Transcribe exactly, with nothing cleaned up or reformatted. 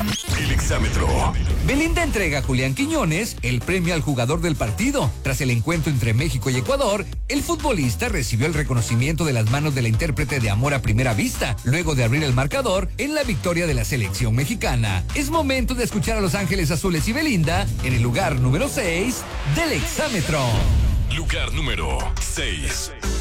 El exámetro. Belinda entrega a Julián Quiñones el premio al jugador del partido. Tras el encuentro entre México y Ecuador, el futbolista recibió el reconocimiento de las manos de la intérprete de Amor a Primera Vista, luego de abrir el marcador en la victoria de la selección mexicana. Es momento de escuchar a Los Ángeles Azules y Belinda en el lugar número seis del exámetro. Lugar número seis.